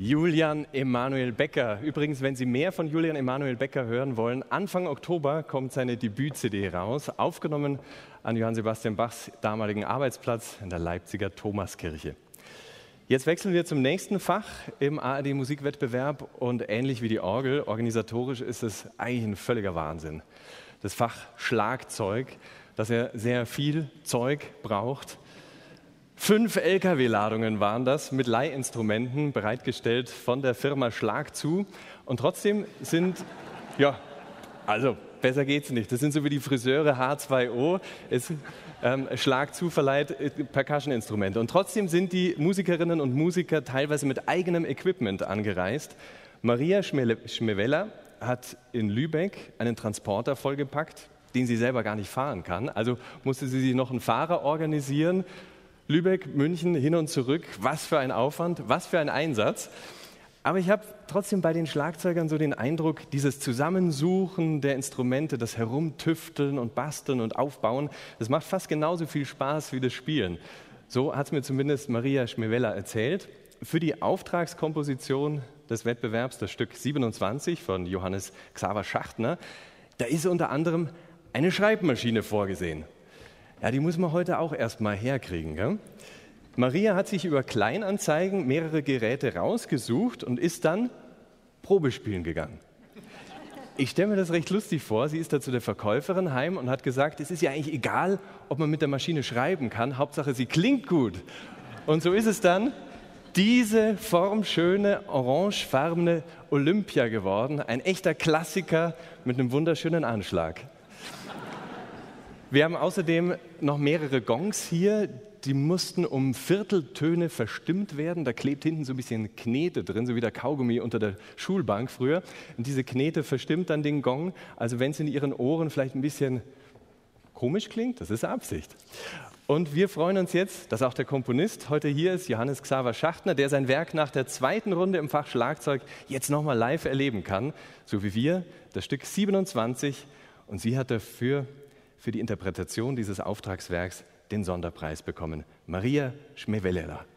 Julian Emanuel Becker. Übrigens, wenn Sie mehr von Julian Emanuel Becker hören wollen, Anfang Oktober kommt seine Debüt-CD raus, aufgenommen an Johann Sebastian Bachs damaligen Arbeitsplatz in der Leipziger Thomaskirche. Jetzt wechseln wir zum nächsten Fach im ARD-Musikwettbewerb und ähnlich wie die Orgel, organisatorisch ist es eigentlich ein völliger Wahnsinn. Das Fach Schlagzeug, das ja sehr viel Zeug braucht. 5 LKW-Ladungen waren das mit Leihinstrumenten bereitgestellt von der Firma Schlag zu. Und trotzdem sind, besser geht's nicht. Das sind so wie die Friseure H2O. Schlag zu verleiht Percussion-Instrumente. Und trotzdem sind die Musikerinnen und Musiker teilweise mit eigenem Equipment angereist. Maria Schmewella hat in Lübeck einen Transporter vollgepackt, den sie selber gar nicht fahren kann. Also musste sie sich noch einen Fahrer organisieren. Lübeck, München, hin und zurück. Was für ein Aufwand, was für ein Einsatz. Aber ich habe trotzdem bei den Schlagzeugern so den Eindruck, dieses Zusammensuchen der Instrumente, das Herumtüfteln und Basteln und Aufbauen, das macht fast genauso viel Spaß wie das Spielen. So hat es mir zumindest Maria Schmewella erzählt. Für die Auftragskomposition des Wettbewerbs, das Stück 27 von Johannes Xaver Schachtner, da ist unter anderem eine Schreibmaschine vorgesehen. Ja, die muss man heute auch erst mal herkriegen. Gell? Maria hat sich über Kleinanzeigen mehrere Geräte rausgesucht und ist dann Probespielen gegangen. Ich stelle mir das recht lustig vor. Sie ist da zu der Verkäuferin heim und hat gesagt, es ist ja eigentlich egal, ob man mit der Maschine schreiben kann. Hauptsache, sie klingt gut. Und so ist es dann diese formschöne, orangefarbene Olympia geworden. Ein echter Klassiker mit einem wunderschönen Anschlag. Wir haben außerdem noch mehrere Gongs hier, die mussten um Vierteltöne verstimmt werden. Da klebt hinten so ein bisschen Knete drin, so wie der Kaugummi unter der Schulbank früher. Und diese Knete verstimmt dann den Gong. Also wenn es in Ihren Ohren vielleicht ein bisschen komisch klingt, das ist Absicht. Und wir freuen uns jetzt, dass auch der Komponist heute hier ist, Johannes Xaver Schachtner, der sein Werk nach der zweiten Runde im Fach Schlagzeug jetzt nochmal live erleben kann. So wie wir, das Stück 27. Und sie hat dafür für die Interpretation dieses Auftragswerks den Sonderpreis bekommen. Maria Schmewella.